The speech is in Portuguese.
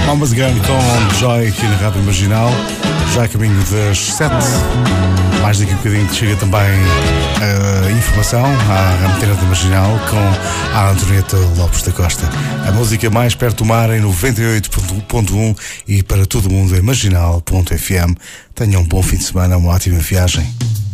Mama's Gun com Joy aqui na Rádio Marginal, já a caminho das 7. Mais daqui a um bocadinho chega também a informação à antena da Marginal com a Antonieta Lopes da Costa. A música mais perto do mar em 98.1 e para todo o mundo em marginal.fm. Tenham um bom fim de semana, uma ótima viagem.